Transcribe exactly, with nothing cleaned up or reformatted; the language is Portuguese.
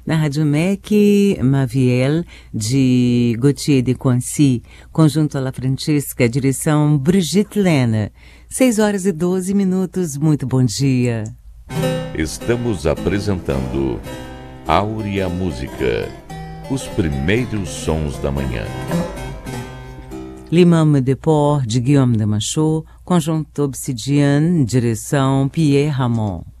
Na Rádio M E C, Maviel, de Gauthier de Coincy, conjunto La Francesca, direção Brigitte Lena. seis horas e doze minutos, muito bom dia. Estamos apresentando Áurea Música, os primeiros sons da manhã. L'Imam de Port, de Guillaume de Machaut, conjunto Obsidian, direção Pierre Ramon.